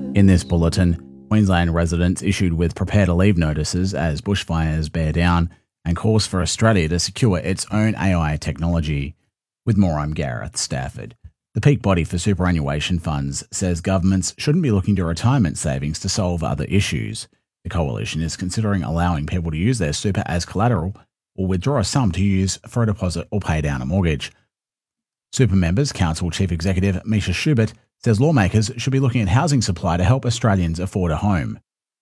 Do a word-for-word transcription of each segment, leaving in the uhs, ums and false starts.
In this bulletin, Queensland residents issued with prepare to leave notices as bushfires bear down and calls for Australia to secure its own A I technology. With more, I'm Gareth Stafford. The peak body for superannuation funds says governments shouldn't be looking to retirement savings to solve other issues. The coalition is considering allowing people to use their super as collateral or withdraw a sum to use for a deposit or pay down a mortgage. Super Members Council Chief Executive Misha Schubert says lawmakers should be looking at housing supply to help Australians afford a home.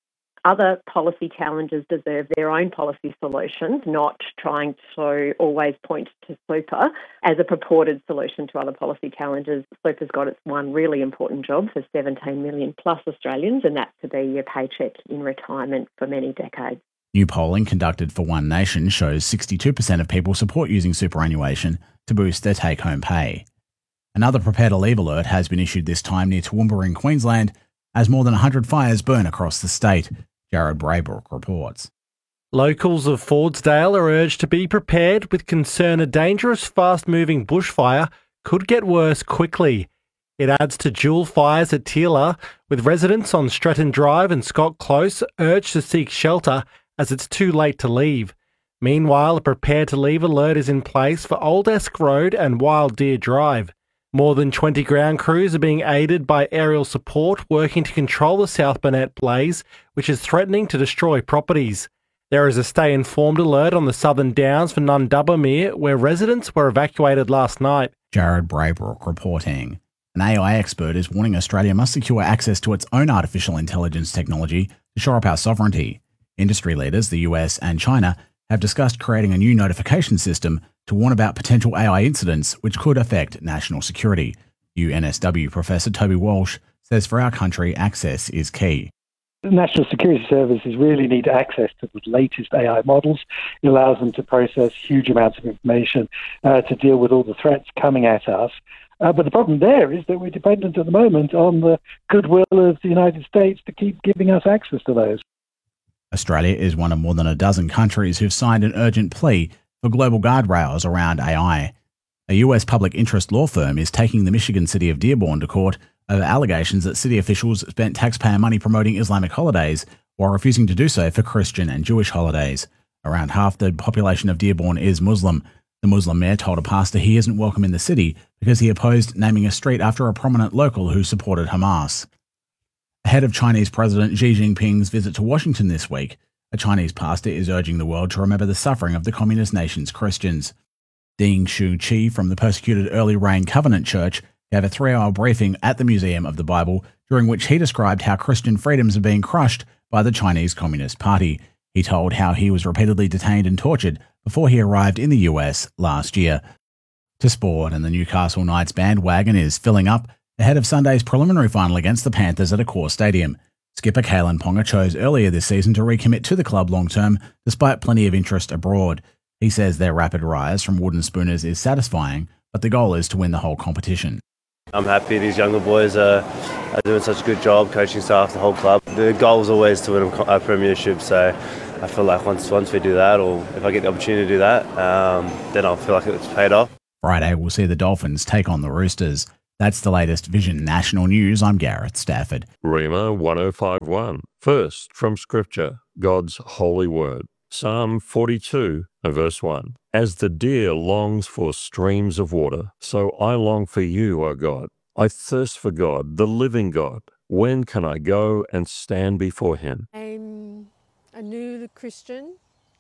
Other policy challenges deserve their own policy solutions, not trying to always point to super as a purported solution to other policy challenges. Super's got its one really important job for seventeen million plus Australians, and that's to be your paycheck in retirement for many decades. New polling conducted for One Nation shows sixty-two percent of people support using superannuation to boost their take-home pay. Another prepare to leave alert has been issued this time near Toowoomba in Queensland as more than one hundred fires burn across the state. Jared Braybrook reports. Locals of Fordsdale are urged to be prepared with concern a dangerous fast-moving bushfire could get worse quickly. It adds to dual fires at Teela, with residents on Stretton Drive and Scott Close urged to seek shelter as it's too late to leave. Meanwhile, a prepare to leave alert is in place for Old Esk Road and Wild Deer Drive. More than twenty ground crews are being aided by aerial support working to control the South Burnett blaze, which is threatening to destroy properties. There is a stay informed alert on the Southern Downs for Nundubbermere, where residents were evacuated last night. Jared Braybrook reporting. An A I expert is warning Australia must secure access to its own artificial intelligence technology to shore up our sovereignty. Industry leaders, the U S and China, have discussed creating a new notification system to warn about potential A I incidents which could affect national security. U N S W Professor Toby Walsh says for our country, access is key. The National Security Services really need access to the latest A I models. It allows them to process huge amounts of information uh, to deal with all the threats coming at us. Uh, but the problem there is that we're dependent at the moment on the goodwill of the United States to keep giving us access to those. Australia is one of more than a dozen countries who've signed an urgent plea for global guardrails around A I. A U S public interest law firm is taking the Michigan city of Dearborn to court over allegations that city officials spent taxpayer money promoting Islamic holidays while refusing to do so for Christian and Jewish holidays. Around half the population of Dearborn is Muslim. The Muslim mayor told a pastor he isn't welcome in the city because he opposed naming a street after a prominent local who supported Hamas. Ahead of Chinese President Xi Jinping's visit to Washington this week, a Chinese pastor is urging the world to remember the suffering of the communist nation's Christians. Ding Shu Chi from the persecuted Early Rain Covenant Church gave a three-hour briefing at the Museum of the Bible, during which he described how Christian freedoms are being crushed by the Chinese Communist Party. He told how he was repeatedly detained and tortured before he arrived in the U S last year. To sport, and the Newcastle Knights bandwagon is filling up ahead of Sunday's preliminary final against the Panthers at Accor Stadium. Skipper Kalen Ponga chose earlier this season to recommit to the club long-term, despite plenty of interest abroad. He says their rapid rise from Wooden Spooners is satisfying, but the goal is to win the whole competition. I'm happy these younger boys are, are doing such a good job, coaching staff, the whole club. The goal is always to win a premiership, so I feel like once once we do that, or if I get the opportunity to do that, um, then I'll feel like it's paid off. Friday, we'll see the Dolphins take on the Roosters. That's the latest Vision National News. I'm Gareth Stafford. Rhema one oh five one. First, from Scripture, God's holy word. Psalm forty-two, verse one. As the deer longs for streams of water, so I long for you, O God. I thirst for God, the living God. When can I go and stand before him? I'm a new Christian.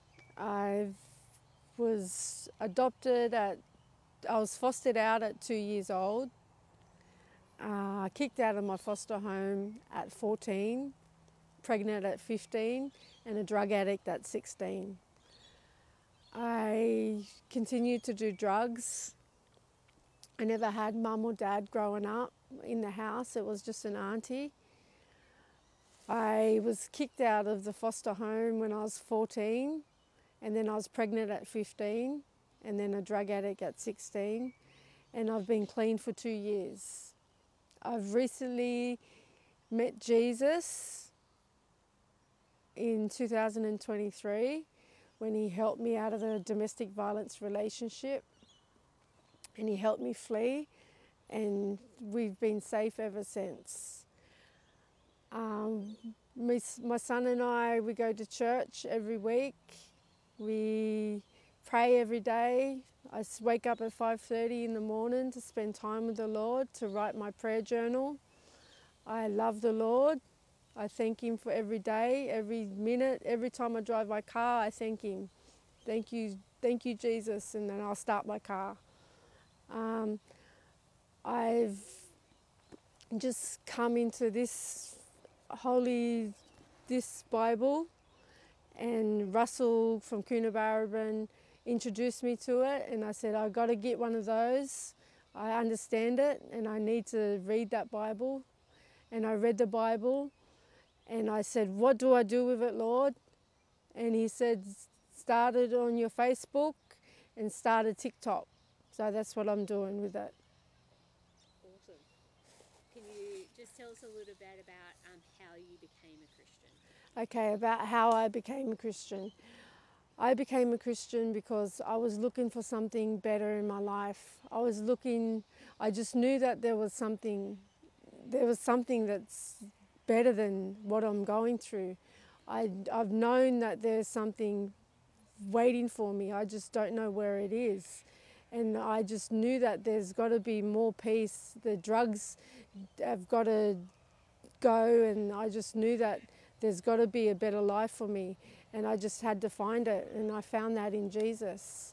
I was adopted at, I was fostered out at two years old. Uh, kicked out of my foster home at fourteen, pregnant at fifteen, and a drug addict at sixteen. I continued to do drugs. I never had mum or dad growing up in the house. It was just an auntie. I was kicked out of the foster home when I was fourteen, and then I was pregnant at fifteen, and then a drug addict at sixteen, and I've been clean for two years. I've recently met Jesus in two thousand twenty-three when he helped me out of a domestic violence relationship, and he helped me flee, and we've been safe ever since. Um, my, my son and I, we go to church every week. We pray every day. I s- wake up at five thirty in the morning to spend time with the Lord, to write my prayer journal. I love the Lord. I thank Him for every day, every minute, every time I drive my car, I thank Him. Thank you, thank you, Jesus, and then I'll start my car. Um, I've just come into this holy, this Bible, and Russell from Coonabarabran introduced me to it, and I said, I've got to get one of those. I understand it, and I need to read that Bible. And I read the Bible, and I said, what do I do with it, Lord? And He said, start it on your Facebook and start a TikTok. So that's what I'm doing with it. Awesome. Can you just tell us a little bit about um, how you became a Christian? Okay, about how I became a Christian. I became a Christian because I was looking for something better in my life. I was looking, I just knew that there was something, there was something that's better than what I'm going through. I, I've known that there's something waiting for me. I just don't know where it is. And I just knew that there's got to be more peace. The drugs have got to go, and I just knew that there's got to be a better life for me, and I just had to find it, and I found that in Jesus.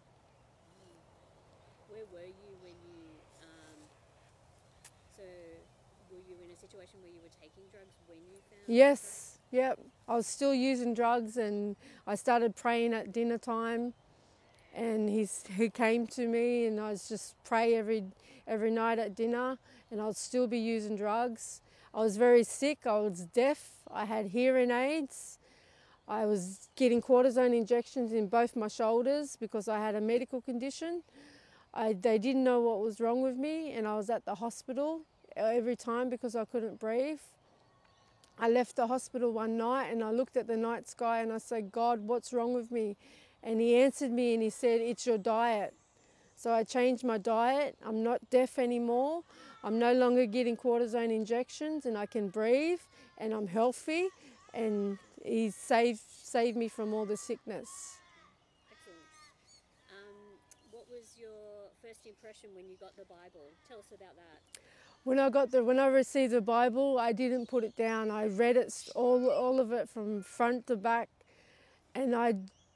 Where were you when you, um, so were you in a situation where you were taking drugs when you found Yes, yep. I was still using drugs, and I started praying at dinner time, and he's, he came to me, and I was just pray every every night at dinner, and I'd still be using drugs. I was very sick. I was deaf. I had hearing aids. I was getting cortisone injections in both my shoulders because I had a medical condition. I, they didn't know what was wrong with me, and I was at the hospital every time because I couldn't breathe. I left the hospital one night and I looked at the night sky and I said, God, what's wrong with me? And He answered me and He said, it's your diet. So I changed my diet. I'm not deaf anymore. I'm no longer getting cortisone injections, and I can breathe, and I'm healthy, and He saved, saved me from all the sickness. Excellent. Um, what was your first impression when you got the Bible? Tell us about that. When I got the, when I received the Bible, I didn't put it down. I read it, all, all of it from front to back, and I,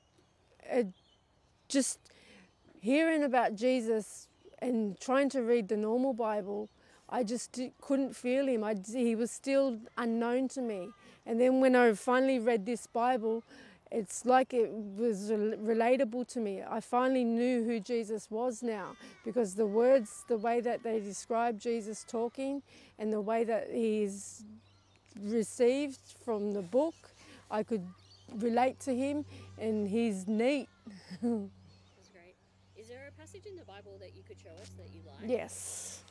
I just hearing about Jesus and trying to read the normal Bible, I just di- couldn't feel Him. I, he was still unknown to me. And then when I finally read this Bible, it's like it was rel- relatable to me. I finally knew who Jesus was now, because the words, the way that they describe Jesus talking and the way that He's received from the book, I could relate to Him, and He's neat. That's great. Is there a passage in the Bible that you could show us that you like? Yes.